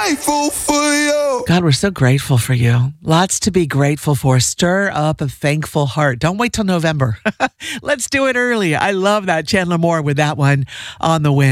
grateful for you. God, we're so grateful for you. Lots to be grateful for. Stir up a thankful heart. Don't wait till November. Let's do it early. I love that. Chandler Moore with that one on the win.